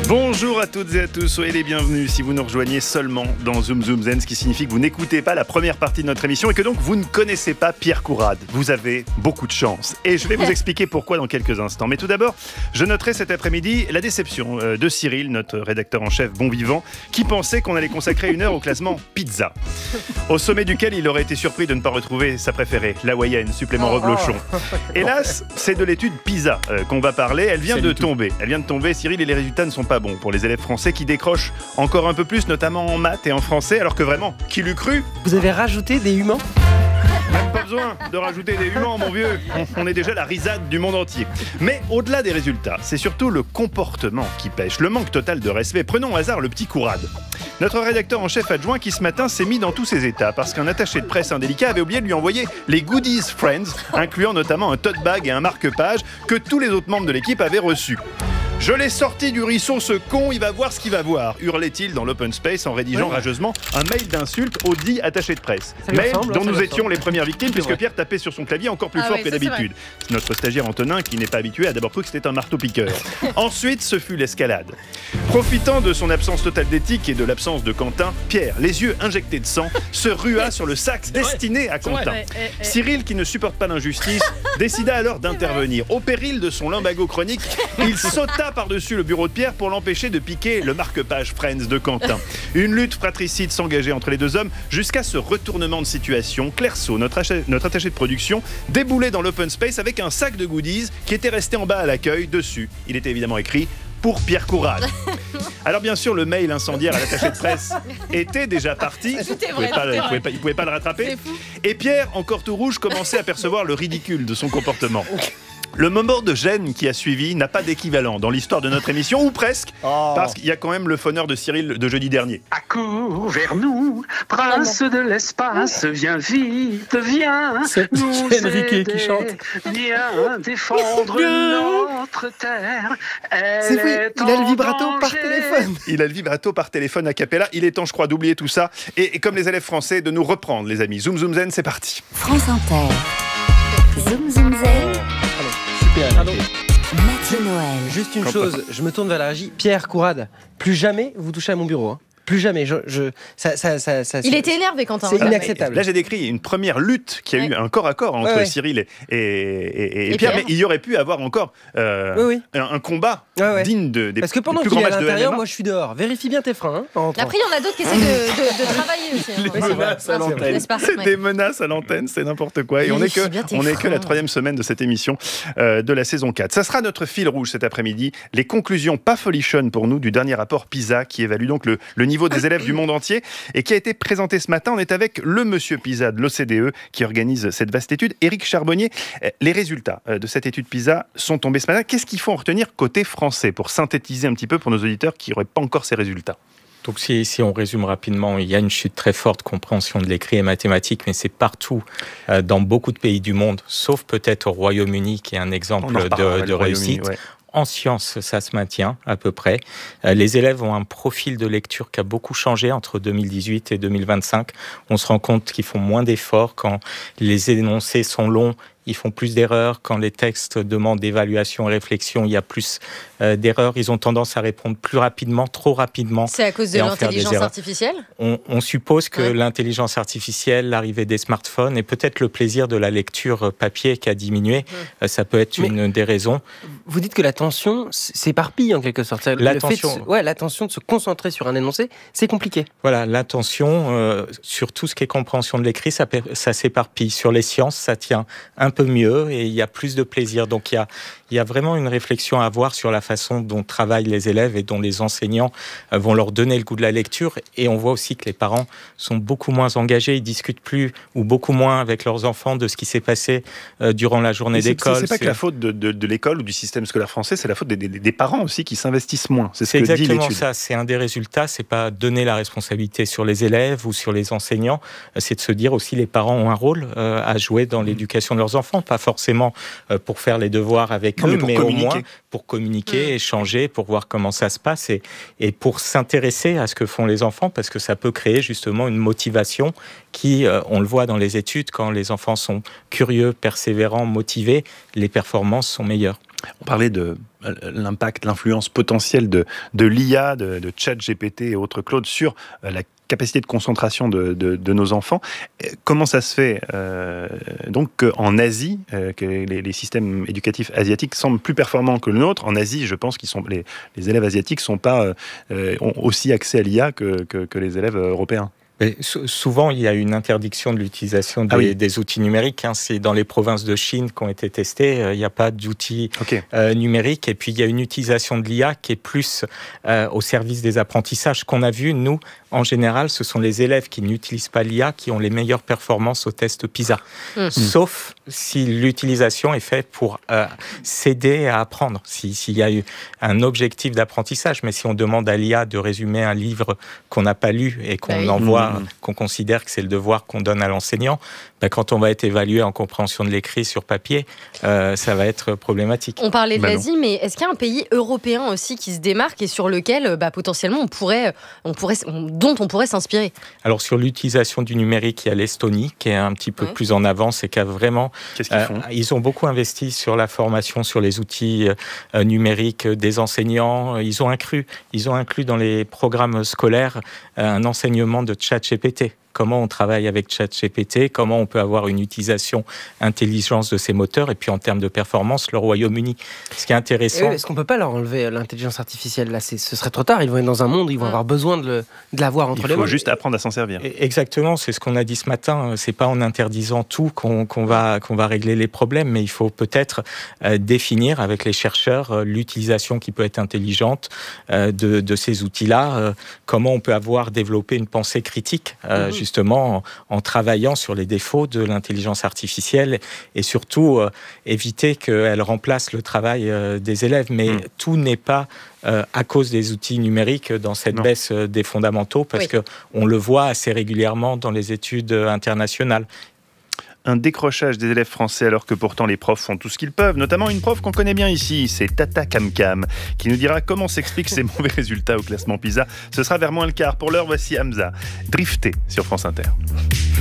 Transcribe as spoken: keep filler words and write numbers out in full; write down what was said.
Bonjour à toutes et à tous, soyez les bienvenus si vous nous rejoignez seulement dans Zoom Zoom Zen, ce qui signifie que vous n'écoutez pas la première partie de notre émission et que donc vous ne connaissez pas Pierre Courade. Vous avez beaucoup de chance et je vais vous expliquer pourquoi dans quelques instants. Mais tout d'abord, je noterai cet après-midi la déception de Cyril, notre rédacteur en chef bon vivant, qui pensait qu'on allait consacrer une heure au classement pizza. Au sommet duquel il aurait été surpris de ne pas retrouver sa préférée, l'hawaïenne, supplément reblochon. Hélas, c'est de l'étude PISA euh, qu'on va parler, elle vient de tomber. Elle vient de tomber, Cyril, et les résultats ne sont pas bon pour les élèves français qui décrochent encore un peu plus, notamment en maths et en français, alors que vraiment, qui l'eût cru ? Vous avez rajouté des humains ? Même pas besoin de rajouter des humains, mon vieux. On est déjà la risade du monde entier. Mais au-delà des résultats, c'est surtout le comportement qui pêche, le manque total de respect. Prenons au hasard le petit Courade. Notre rédacteur en chef adjoint qui ce matin s'est mis dans tous ses états parce qu'un attaché de presse indélicat avait oublié de lui envoyer les goodies Friends, incluant notamment un tote bag et un marque-page que tous les autres membres de l'équipe avaient reçus. « Je l'ai sorti du ruisseau, ce con, il va voir ce qu'il va voir », hurlait-il dans l'open space en rédigeant oui. rageusement un mail d'insulte au dit attaché de presse. Mail ressemble, dont nous étions les premières victimes puisque vrai. Pierre tapait sur son clavier encore plus ah fort oui, que ça, d'habitude. Notre stagiaire Antonin, qui n'est pas habitué, a d'abord cru que c'était un marteau-piqueur. Ensuite, ce fut l'escalade. Profitant de son absence totale d'éthique et de l'absence de Quentin, Pierre, les yeux injectés de sang, se rua sur le sac destiné à Quentin. Ouais, ouais, ouais. Cyril, qui ne supporte pas l'injustice, décida alors d'intervenir. Au péril de son lumbago chronique, il sauta par-dessus le bureau de Pierre pour l'empêcher de piquer le marque-page Friends de Quentin. Une lutte fratricide s'engageait entre les deux hommes jusqu'à ce retournement de situation. Clerceau, notre, ach- notre attaché de production, déboulait dans l'open space avec un sac de goodies qui était resté en bas à l'accueil. Dessus, il était évidemment écrit « Pour Pierre Courade ». Alors bien sûr, le mail incendiaire à l'attaché de presse était déjà parti. Il ne pouvait, pouvait, pouvait pas le rattraper. Et Pierre, encore tout rouge, commençait à percevoir le ridicule de son comportement. Le moment de gêne qui a suivi n'a pas d'équivalent dans l'histoire de notre émission, ou presque, oh. parce qu'il y a quand même le phoneur de Cyril de jeudi dernier. Accours vers nous, prince de l'espace, viens vite, viens c'est nous aider, qui chante. Viens défendre notre terre. Elle c'est vrai, il a le vibrato danger. par téléphone. Il a le vibrato par téléphone a cappella. Il est temps, je crois, d'oublier tout ça. Et, et comme les élèves français, de nous reprendre, les amis. Zoom Zoom Zen, c'est parti. France Inter. Zoom Zoom Zen. Pardon. Mathieu Noël. Juste une chose, je me tourne vers la régie. Pierre Courade, plus jamais vous touchez à mon bureau. Hein. Plus jamais. Je, je, ça, ça, ça, ça, Il était énervé, Quentin. C'est inacceptable. Là, j'ai décrit une première lutte qui a ouais. eu un corps à corps entre ouais, ouais. Cyril et, et, et, et, et Pierre, Pierre, mais il y aurait pu avoir encore euh, oui, oui. Un, un combat ouais, ouais. digne de, des, Parce que pendant des plus qu'il grands est à matchs de l'intérieur, M M A. moi je suis dehors. Vérifie bien tes freins. Hein, Après, il y en a d'autres qui essaient de, de, de travailler aussi. Hein. Les ouais, menaces à l'antenne. C'est, c'est des menaces à l'antenne, c'est n'importe quoi. Et on n'est que, on est que la troisième semaine de cette émission euh, de la saison quatre. Ça sera notre fil rouge cet après-midi. Les conclusions pas folichonnes pour nous du dernier rapport PISA qui évalue donc le, le niveau des élèves du monde entier et qui a été présenté ce matin. On est avec le monsieur PISA de l'O C D E qui organise cette vaste étude, Éric Charbonnier. Les résultats de cette étude PISA sont tombés ce matin. Qu'est-ce qu'il faut en retenir côté français pour synthétiser un petit peu pour nos auditeurs qui n'auraient pas encore ces résultats? Donc si, si on résume rapidement, il y a une chute très forte de compréhension de l'écrit et mathématiques, mais c'est partout, euh, dans beaucoup de pays du monde, sauf peut-être au Royaume-Uni qui est un exemple de, de réussite. Ouais. En sciences, ça se maintient à peu près. Les élèves ont un profil de lecture qui a beaucoup changé entre deux mille dix-huit et deux mille vingt-cinq. On se rend compte qu'ils font moins d'efforts quand les énoncés sont longs. Ils font plus d'erreurs. Quand les textes demandent d'évaluation et réflexion, il y a plus euh, d'erreurs. Ils ont tendance à répondre plus rapidement, trop rapidement. C'est à cause de l'intelligence artificielle ? on, on suppose que ouais. l'intelligence artificielle, l'arrivée des smartphones et peut-être le plaisir de la lecture papier qui a diminué, ouais. euh, ça peut être Mais une des raisons. Vous dites que l'attention s'éparpille en quelque sorte. L'attention, le fait de, ouais, l'attention de se concentrer sur un énoncé, c'est compliqué. Voilà, l'attention euh, sur tout ce qui est compréhension de l'écrit, ça, ça s'éparpille. Sur les sciences, ça tient un peu mieux et il y a plus de plaisir. Donc il y a, il y a vraiment une réflexion à avoir sur la façon dont travaillent les élèves et dont les enseignants vont leur donner le goût de la lecture. Et on voit aussi que les parents sont beaucoup moins engagés, ils discutent plus ou beaucoup moins avec leurs enfants de ce qui s'est passé euh, durant la journée c'est, d'école. C'est, c'est pas c'est... que la faute de, de, de l'école ou du système scolaire français, c'est la faute des, des, des parents aussi qui s'investissent moins. C'est, ce c'est que exactement dit l'étude. Ça, c'est un des résultats, c'est pas donner la responsabilité sur les élèves ou sur les enseignants, c'est de se dire aussi les parents ont un rôle euh, à jouer dans l'éducation de leurs enfants, pas forcément euh, pour faire les devoirs avec non, eux, mais, mais au moins pour communiquer, mmh. échanger, pour voir comment ça se passe et, et pour s'intéresser à ce que font les enfants, parce que ça peut créer justement une motivation qui, euh, on le voit dans les études, quand les enfants sont curieux, persévérants, motivés, les performances sont meilleures. On parlait de l'impact, l'influence potentielle de, de l'I A, de, de ChatGPT et autres Claude sur la capacité de concentration de, de, de nos enfants. Comment ça se fait euh, donc qu'en Asie, euh, que les, les systèmes éducatifs asiatiques semblent plus performants que le nôtre? En Asie, je pense que les, les élèves asiatiques sont pas, euh, ont aussi accès à l'I A que, que, que les élèves européens. Mais souvent, il y a une interdiction de l'utilisation des, ah oui. des outils numériques. Hein. C'est dans les provinces de Chine qui ont été testés. Euh, il n'y a pas d'outils okay. euh, numériques. Et puis, il y a une utilisation de l'I A qui est plus euh, au service des apprentissages. Ce qu'on a vu, nous, en général, ce sont les élèves qui n'utilisent pas l'I A qui ont les meilleures performances au test PISA. Mmh. Sauf si l'utilisation est faite pour euh, s'aider à apprendre. Si, s'il y a eu un objectif d'apprentissage. Mais si on demande à l'I A de résumer un livre qu'on n'a pas lu et qu'on bah oui. envoie... Mmh. qu'on considère que c'est le devoir qu'on donne à l'enseignant, ben quand on va être évalué en compréhension de l'écrit sur papier, euh, ça va être problématique. On parlait de bah l'Asie, mais est-ce qu'il y a un pays européen aussi qui se démarque et sur lequel bah, potentiellement on pourrait, on pourrait, on, dont on pourrait s'inspirer? Alors sur l'utilisation du numérique, il y a l'Estonie qui est un petit peu ouais. plus en avance et qui a vraiment... Qu'est-ce qu'ils font ? euh, Ils ont beaucoup investi sur la formation, sur les outils euh, numériques des enseignants. Ils ont inclus, ils ont inclus dans les programmes scolaires euh, un enseignement de ChatGPT. Comment on travaille avec ChatGPT, comment on peut avoir une utilisation intelligence de ces moteurs, et puis en termes de performance, le Royaume-Uni. Ce qui est intéressant... Oui, est-ce qu'on ne peut pas leur enlever l'intelligence artificielle? Là, c'est, ce serait trop tard, ils vont être dans un monde où ils vont avoir besoin de, le, de l'avoir entre Il les mains. Il faut juste apprendre à s'en servir. Exactement, c'est ce qu'on a dit ce matin. C'est pas en interdisant tout qu'on, qu'on, va, qu'on va régler les problèmes, mais il faut peut-être euh, définir avec les chercheurs euh, l'utilisation qui peut être intelligente euh, de, de ces outils-là, euh, comment on peut avoir développé une pensée critique, euh, mmh. justement en, en travaillant sur les défauts de l'intelligence artificielle et surtout euh, éviter qu'elle remplace le travail euh, des élèves. Mais mmh. tout n'est pas euh, à cause des outils numériques dans cette non. baisse euh, des fondamentaux, parce oui. qu'on le voit assez régulièrement dans les études internationales. Un décrochage des élèves français alors que pourtant les profs font tout ce qu'ils peuvent, notamment une prof qu'on connaît bien ici, c'est Tata Camcam, qui nous dira comment s'expliquent ces mauvais résultats au classement PISA. Ce sera vers moins le quart. Pour l'heure, voici Hamza, Drifté sur France Inter.